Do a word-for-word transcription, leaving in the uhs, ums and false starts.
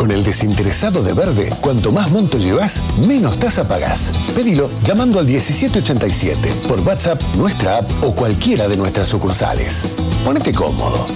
Con el desinteresado de Verde, cuanto más monto llevas, menos tasa pagás. Pedilo llamando al diecisiete ochenta y siete, por WhatsApp, nuestra app o cualquiera de nuestras sucursales. Ponete cómodo.